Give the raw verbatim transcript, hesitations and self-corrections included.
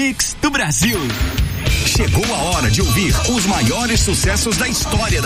mix do Brasil. Chegou a hora de ouvir os maiores sucessos da história